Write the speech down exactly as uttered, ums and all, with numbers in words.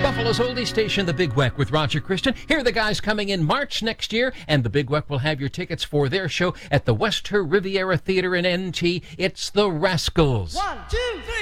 Buffalo's oldie station, The Big Weck with Roger Christian. Here are the guys coming in March next year, and The Big Weck will have your tickets for their show at the Wester Riviera Theater in N T. It's the Rascals. One, two, three.